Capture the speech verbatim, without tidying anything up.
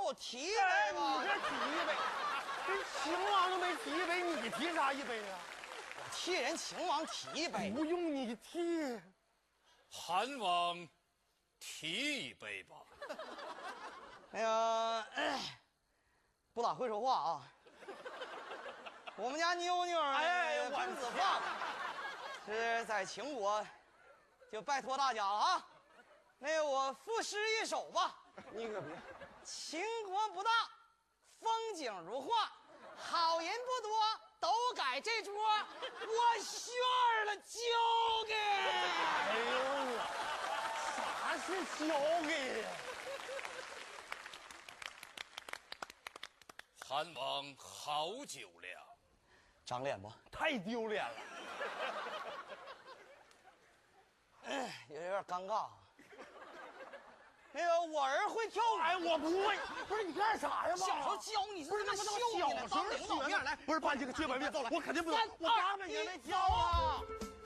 我提一杯吧。 你这提一杯，人秦王都没提一杯，你提啥一杯啊？ 我替人秦王提一杯。 不用你提。 韩王，提一杯吧。 那个，哎，不咋会说话啊。我们家妞妞哎， 公子胖是在秦国，就拜托大家了啊。那个我赋诗一首吧。 你可别。 秦国不大，风景如画，好人不多，都改这桌，我炫了交给。 哎呦我，啥是交给呀？ 韩王好酒量， 长脸不？ 太丢脸了。 哎，有点尴尬。那个我儿会跳舞。 哎，我不会。不是你干啥呀？ 小时候教你是他妈秀你呢，当领导面来。 不是把这个接班面，我肯定不能。 三我根本就没跳啊。